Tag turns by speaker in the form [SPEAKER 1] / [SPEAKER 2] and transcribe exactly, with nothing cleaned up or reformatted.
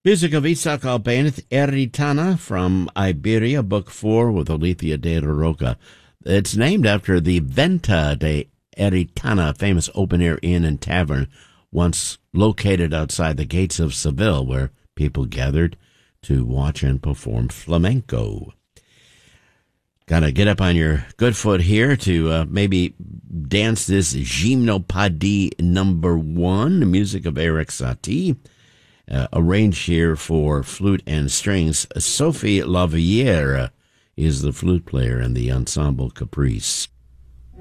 [SPEAKER 1] Music of Isaac Albéniz, Eritana from Iberia, Book four with Alethea de la Roca. It's named after the Venta de Eritana, famous open-air inn and tavern, once located outside the gates of Seville, where people gathered to watch and perform flamenco. Gotta get up on your good foot here to uh, maybe dance this Gymnopédie number one, the music of Eric Satie. Uh, arranged here for flute and strings. Sophie Lavière is the flute player in the Ensemble Caprice.